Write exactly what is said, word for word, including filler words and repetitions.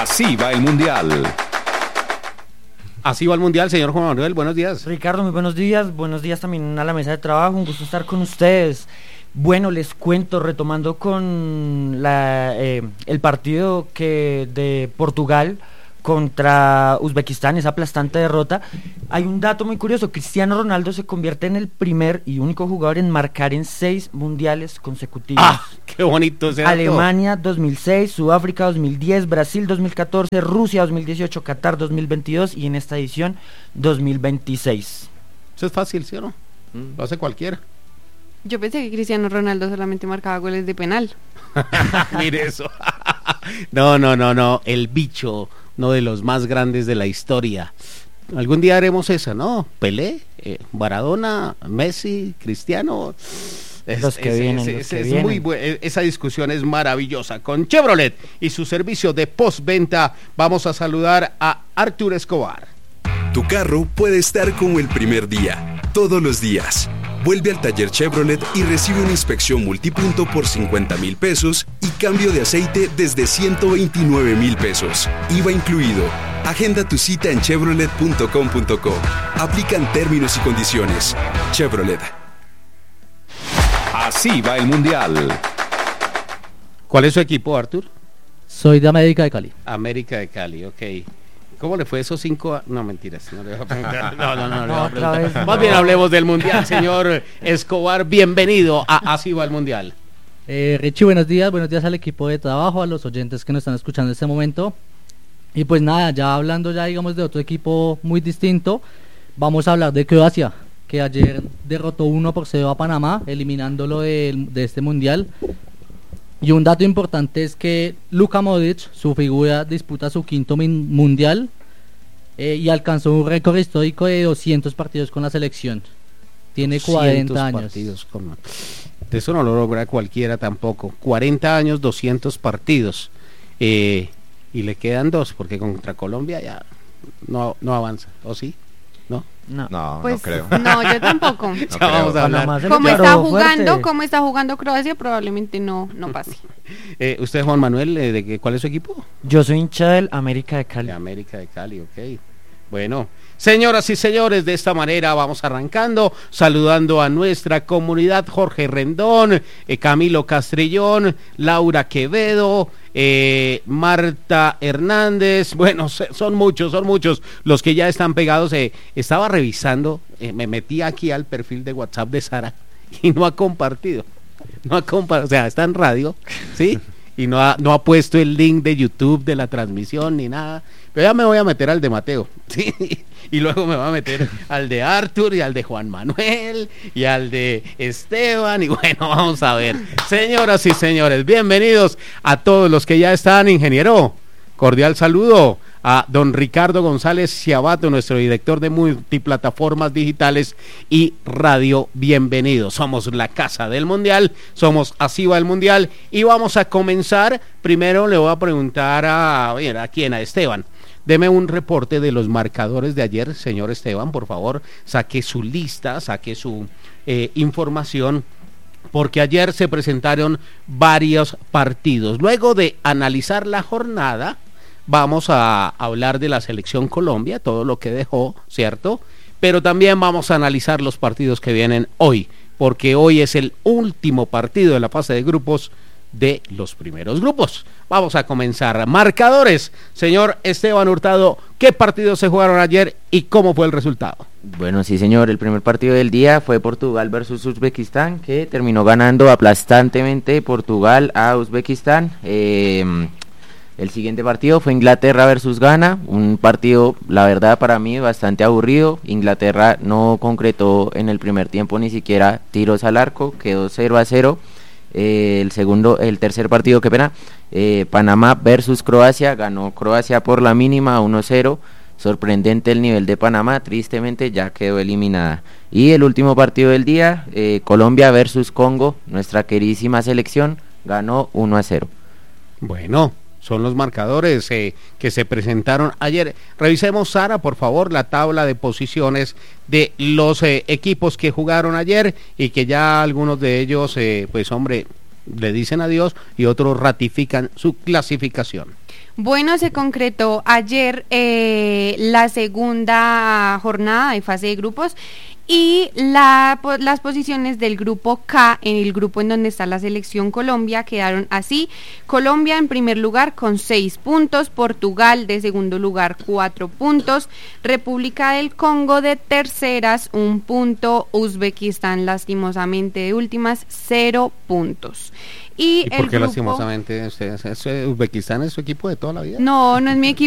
Así va el Mundial. Así va el Mundial, señor Juan Manuel, buenos días. Ricardo, muy buenos días, buenos días también a la mesa de trabajo, un gusto estar con ustedes. Bueno, les cuento, retomando con la, eh, el partido que de Portugal contra Uzbekistán, esa aplastante derrota, hay un dato muy curioso: Cristiano Ronaldo se convierte en el primer y único jugador en marcar en seis mundiales consecutivos. ¡Ah, qué bonito ese dato! Alemania dos mil seis, Sudáfrica dos mil diez, Brasil dos mil catorce, Rusia dos mil dieciocho, Qatar dos mil veintidós y en esta edición dos mil veintiséis. Eso es fácil, ¿sí o no? Lo hace cualquiera. Yo pensé que Cristiano Ronaldo solamente marcaba goles de penal. Mire eso. No, no, no, no, el bicho, uno de los más grandes de la historia. Algún día haremos esa, ¿no? Pelé, eh, Maradona, Messi, Cristiano. Es, los que es, vienen, es, los es, que es vienen. Muy bu- esa discusión es maravillosa. Con Chevrolet y su servicio de postventa, vamos a saludar a Artur Escobar. Tu carro puede estar como el primer día, todos los días. Vuelve al taller Chevrolet y recibe una inspección multipunto por cincuenta mil pesos y cambio de aceite desde ciento veintinueve mil pesos. I V A incluido. Agenda tu cita en chevrolet punto com punto co. Aplican términos y condiciones. Chevrolet. Así va el Mundial. ¿Cuál es su equipo, Artur? Soy de América de Cali. América de Cali, ok. ¿Cómo le fue esos cinco? A... No, mentiras. No, le voy a preguntar. no, no, no, no, le voy a Otra preguntar. vez. Más bien hablemos del Mundial, señor Escobar. Bienvenido a Así va el Mundial. Eh, Richie, buenos días, buenos días al equipo de trabajo, a los oyentes que nos están escuchando en este momento. Y pues nada, ya hablando ya digamos de otro equipo muy distinto, vamos a hablar de Croacia, que ayer derrotó uno por cero a Panamá, eliminándolo de, de este Mundial. Y un dato importante es que Luka Modric, su figura, disputa su quinto min- Mundial eh, y alcanzó un récord histórico de doscientos partidos con la selección. Tiene cuarenta años. Partidos con... Eso no lo logra cualquiera tampoco. cuarenta años, doscientos partidos. Eh, y le quedan dos, porque contra Colombia ya no, no avanza. ¿O sí? ¿No? No. No, Pues no creo. no, yo tampoco. No Ya creo. vamos a hablar. Panamá se le Como paró está fuerte. jugando, como está jugando Croacia, probablemente no, no pase. Eh, ¿Usted, Juan Manuel, eh, de qué, cuál es su equipo? Yo soy hincha del América de Cali. De América de Cali, ok. Bueno, señoras y señores, de esta manera vamos arrancando, saludando a nuestra comunidad: Jorge Rendón, eh, Camilo Castrillón, Laura Quevedo, eh, Marta Hernández. Bueno, se, son muchos, son muchos los que ya están pegados. Eh, estaba revisando, eh, me metí aquí al perfil de WhatsApp de Sara y no ha compartido. No ha compartido, o sea, está en radio, ¿sí? Y no ha, no ha puesto el link de YouTube de la transmisión ni nada. Pero ya me voy a meter al de Mateo, ¿sí? Y luego me voy a meter al de Artur y al de Juan Manuel y al de Esteban. Y bueno, vamos a ver. Señoras y señores, bienvenidos a todos los que ya están. Ingeniero, cordial saludo a don Ricardo González Ciabato, nuestro director de multiplataformas digitales y radio. Bienvenidos. Somos la casa del Mundial, somos Así va el Mundial y vamos a comenzar. Primero le voy a preguntar a, bien, ¿a quién? A Esteban. Deme un reporte de los marcadores de ayer, señor Esteban, por favor. Saque su lista, saque su eh, información, porque ayer se presentaron varios partidos. Luego de analizar la jornada, vamos a hablar de la selección Colombia, todo lo que dejó, ¿cierto? Pero también vamos a analizar los partidos que vienen hoy, porque hoy es el último partido de la fase de grupos de los primeros grupos. Vamos a comenzar. Marcadores, señor Esteban Hurtado, ¿qué partidos se jugaron ayer y cómo fue el resultado? Bueno, sí señor, el primer partido del día fue Portugal versus Uzbekistán, que terminó ganando aplastantemente Portugal a Uzbekistán. Eh, el siguiente partido fue Inglaterra versus Ghana, un partido, la verdad, para mí bastante aburrido. Inglaterra no concretó en el primer tiempo ni siquiera tiros al arco, quedó cero a cero. Eh, el segundo, el tercer partido, qué pena, eh, Panamá versus Croacia, ganó Croacia por la mínima uno cero. Sorprendente el nivel de Panamá, tristemente ya quedó eliminada. Y el último partido del día, eh, Colombia versus Congo, nuestra queridísima selección, ganó uno a cero. Bueno, son los marcadores eh, que se presentaron ayer. Revisemos, Sara, por favor, la tabla de posiciones de los eh, equipos que jugaron ayer y que ya algunos de ellos, eh, pues hombre, le dicen adiós y otros ratifican su clasificación. Bueno, se concretó ayer eh, la segunda jornada de fase de grupos y la, po- las posiciones del grupo K, en el grupo en donde está la selección Colombia, quedaron así: Colombia en primer lugar con seis puntos, Portugal de segundo lugar cuatro puntos, República del Congo de terceras un punto, Uzbekistán lastimosamente de últimas cero puntos. Y, ¿Y el por qué grupo... lastimosamente? ¿Usted- ese- Uzbekistán es su equipo de toda la vida? No, no es mi equipo.